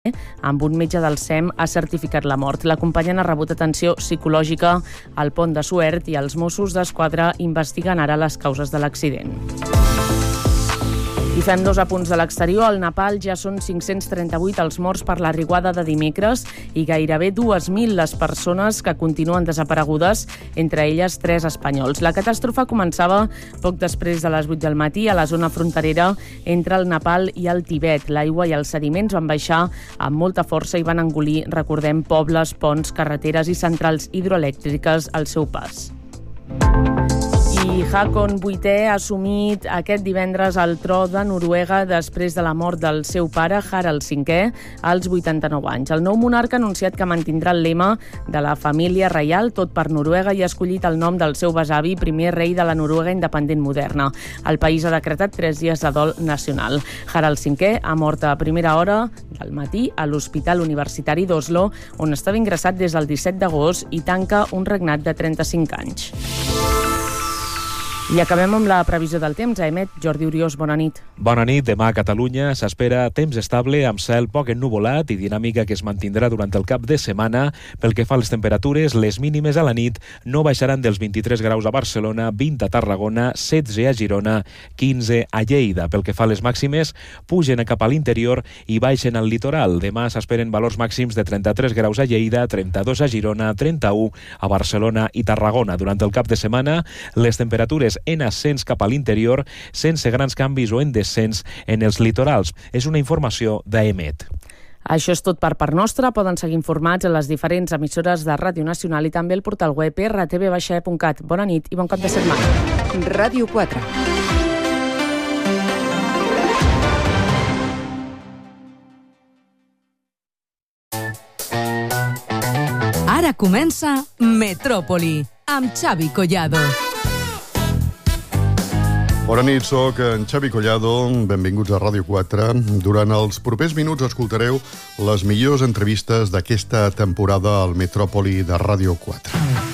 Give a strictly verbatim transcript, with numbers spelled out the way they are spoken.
amb un metge del S E M ha certificat la mort. L'acompanyant ha rebut atenció psicològica al Pont de Suert i els Mossos d'Esquadra investiguen ara les causes de l'accident. I fem dos apunts de l'exterior. Al Nepal ja són cinc-cents trenta-vuit els morts per la riuada de dimecres i gairebé dues mil les persones que continuen desaparegudes, entre elles tres espanyols. La catàstrofe començava poc després de les vuit del matí a la zona fronterera entre el Nepal i el Tibet. L'aigua i els sediments van baixar amb molta força i van engolir, recordem, pobles, ponts, carreteres i centrals hidroelèctriques al seu pas. I Håkon vuitè ha assumit aquest divendres el tro de Noruega després de la mort del seu pare, Harald cinquè, als vuitanta-nou anys. El nou monarca ha anunciat que mantindrà el lema de la família reial, tot per Noruega, i ha escollit el nom del seu besavi, primer rei de la Noruega independent moderna. El país ha decretat tres dies de dol nacional. Harald cinquè ha mort a primera hora del matí a l'Hospital Universitari d'Oslo, on estava ingressat des del disset d'agost i tanca un regnat de trenta-cinc anys. I acabem amb la previsió del temps. A Emet, Jordi Oriós, bona nit. Bona nit. Demà a Catalunya s'espera temps estable amb cel poc ennuvolat i dinàmica que es mantindrà durant el cap de setmana. Pel que fa a les temperatures, les mínimes a la nit no baixaran dels vint-i-tres graus a Barcelona, vint a Tarragona, setze a Girona, quinze a Lleida. Pel que fa a les màximes, pugen cap a l'interior i baixen al litoral. Demà s'esperen valors màxims de trenta-tres graus a Lleida, trenta-dos a Girona, trenta-u a Barcelona i Tarragona. Durant el cap de setmana, les temperatures en ascens cap a l'interior, sense grans canvis o en descens en els litorals. És una informació d'Emet. Això és tot per part nostra. Poden seguir informats a les diferents emissores de Ràdio Nacional i també al portal web erre te ve baixa e punt cat. Bona nit i bon cap de setmana. Ràdio quatre. Ara comença Metròpoli amb Xavi Collado. Bona nit, soc en Xavi Collado, benvinguts a Ràdio quatre. Durant els propers minuts escoltareu les millors entrevistes d'aquesta temporada al Metròpoli de Ràdio quatre.